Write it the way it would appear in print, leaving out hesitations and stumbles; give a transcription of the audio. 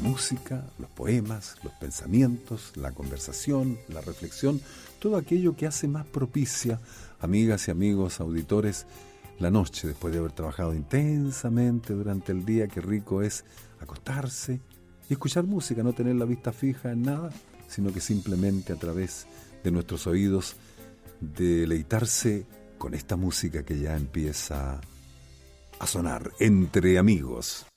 música, los poemas, los pensamientos, la conversación, la reflexión, todo aquello que hace más propicia, amigas y amigos, auditores, la noche después de haber trabajado intensamente durante el día. Qué rico es acostarse y escuchar música, no tener la vista fija en nada, sino que simplemente a través de nuestros oídos deleitarse con esta música que ya empieza a sonar entre amigos.